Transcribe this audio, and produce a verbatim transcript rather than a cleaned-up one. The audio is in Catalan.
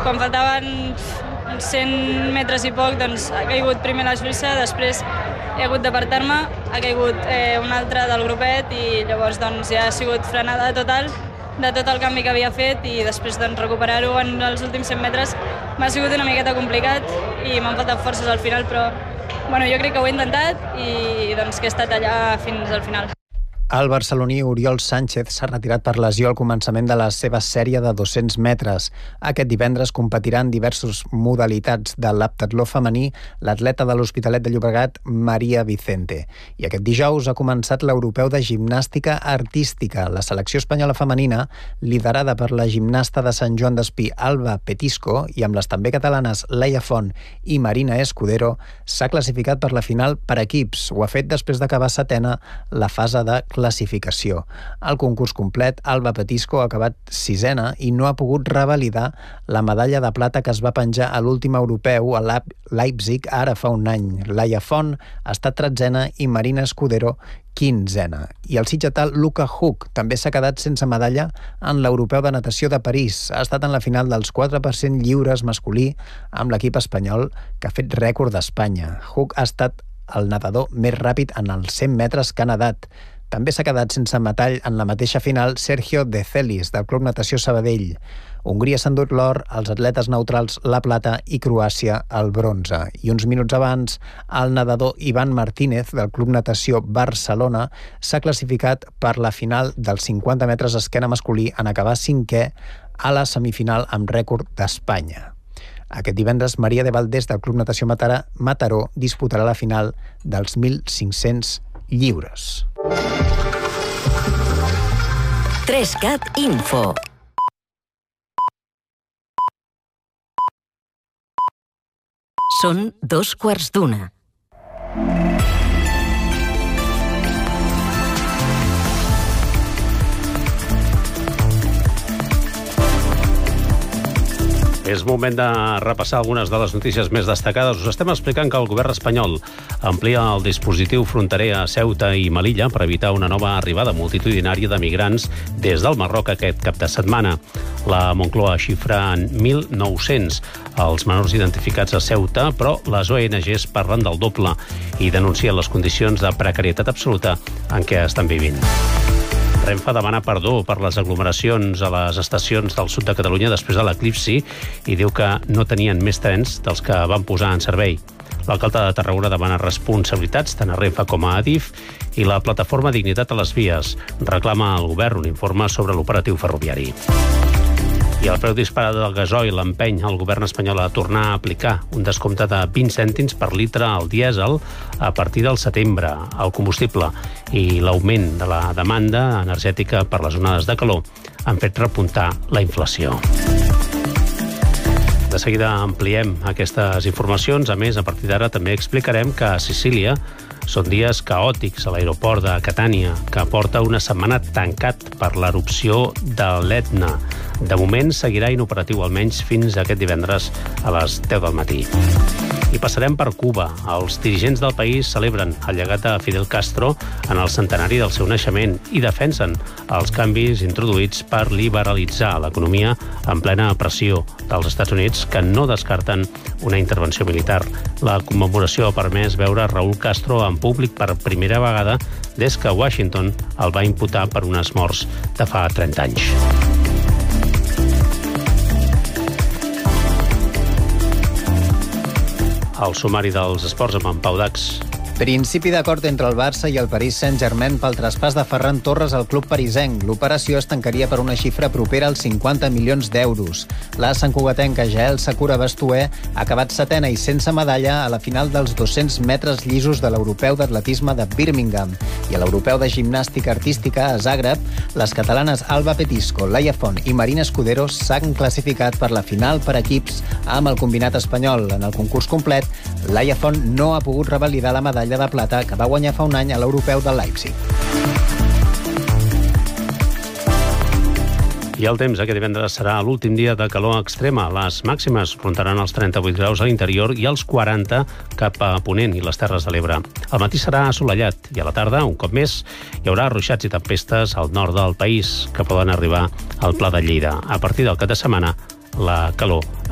quan faltaven cent metres i poc, doncs ha caigut primer la Suïssa, després he hagut d'apartar-me, ha caigut eh, un altre del grupet i llavors doncs, ja ha sigut frenada total de tot el canvi que havia fet i després doncs, recuperar-ho en els últims cent metres m'ha sigut una miqueta complicat i m'han faltat forces al final, però bueno, jo crec que ho he intentat i doncs, que he estat allà fins al final. El barceloní Oriol Sánchez s'ha retirat per lesió al començament de la seva sèrie de dos-cents metres. Aquest divendres competirà en diverses modalitats de l'heptatló femení l'atleta de l'Hospitalet de Llobregat, Maria Vicente. I aquest dijous ha començat l'Europeu de Gimnàstica Artística. La selecció espanyola femenina, liderada per la gimnasta de Sant Joan d'Espí, Alba Petisco, i amb les també catalanes Laia Font i Marina Escudero, s'ha classificat per la final per equips. Ho ha fet després d'acabar setena la fase de classificació. Al concurs complet, Alba Petisco ha acabat sisena i no ha pogut revalidar la medalla de plata que es va penjar a l'últim europeu a Leipzig ara fa un any. Laia Font ha estat tretzena i Marina Escudero quinzena. I el sitgetal Luca Huck també s'ha quedat sense medalla en l'Europeu de Natació de París. Ha estat en la final dels quatre per cent lliures masculí amb l'equip espanyol que ha fet rècord d'Espanya. Huck ha estat el nedador més ràpid en els cent metres que ha nedat. També s'ha quedat sense metall en la mateixa final Sergio De Celis, del Club Natació Sabadell. Hongria s'ha endut l'or, els atletes neutrals la plata i Croàcia el bronze. I uns minuts abans, el nedador Ivan Martínez, del Club Natació Barcelona, s'ha classificat per la final dels cinquanta metres esquena masculí en acabar cinquè a la semifinal amb rècord d'Espanya. Aquest divendres, Maria de Valdés, del Club Natació Mataró, disputarà la final dels mil cinc-cents lliures. Trescat Info. Són dos quarts d'una. És moment de repassar algunes de les notícies més destacades. Us estem explicant que el govern espanyol amplia el dispositiu fronterer a Ceuta i Melilla per evitar una nova arribada multitudinària de migrants des del Marroc aquest cap de setmana. La Moncloa xifra en mil nou-cents els menors identificats a Ceuta, però les O N Ges parlen del doble i denuncien les condicions de precarietat absoluta en què estan vivint. Renfe demana perdó per les aglomeracions a les estacions del sud de Catalunya després de l'eclipsi i diu que no tenien més trens dels que van posar en servei. L'alcalde de Tarragona demana responsabilitats tant a Renfe com a Adif i la plataforma Dignitat a les Vies reclama al govern un informe sobre l'operatiu ferroviari. I el preu disparat del gasoil empeny el govern espanyol a tornar a aplicar un descompte de vint cèntims per litre al dièsel a partir del setembre. El combustible i l'augment de la demanda energètica per les onades de calor han fet repuntar la inflació. De seguida ampliem aquestes informacions. A més, a partir d'ara també explicarem que a Sicília són dies caòtics a l'aeroport de Catània, que porta una setmana tancat per l'erupció de l'Etna. De moment seguirà inoperatiu almenys fins aquest divendres a les deu del matí. I passarem per Cuba. Els dirigents del país celebren el llegat de Fidel Castro en el centenari del seu naixement i defensen els canvis introduïts per liberalitzar l'economia en plena pressió dels Estats Units, que no descarten una intervenció militar. La commemoració ha permès veure Raúl Castro en públic per primera vegada des que Washington el va imputar per unes morts de fa trenta anys. El sumari dels esports amb en Pau Dax. Principi d'acord entre el Barça i el Paris Saint-Germain pel traspàs de Ferran Torres al club parisenc. L'operació es tancaria per una xifra propera als cinquanta milions d'euros. La santcugatenca Jael Sakura Bastuer ha acabat setena i sense medalla a la final dels dos-cents metres llisos de l'Europeu d'Atletisme de Birmingham. I a l'Europeu de Gimnàstica Artística a Zagreb, les catalanes Alba Petisco, Laia Font i Marina Escudero s'han classificat per la final per equips amb el combinat espanyol. En el concurs complet, Laia Font no ha pogut revalidar la medalla de plata que va guanyar fa un any a l'Europeu de Leipzig. I el temps aquest divendres serà l'últim dia de calor extrema. Les màximes rondaran els trenta-vuit graus a l'interior i els quaranta cap a Ponent i les Terres de l'Ebre. Al matí serà assolellat i a la tarda, un cop més, hi haurà ruixats i tempestes al nord del país que poden arribar al Pla de Lleida. A partir del cap de setmana, la calor